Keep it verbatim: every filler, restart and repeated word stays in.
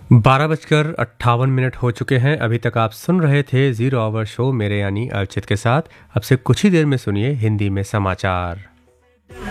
बारह बजकर अट्ठावन मिनट हो चुके हैं। अभी तक आप सुन रहे थे जीरो आवर शो मेरे यानी अर्चित के साथ। अब से कुछ ही देर में सुनिए हिंदी में समाचार।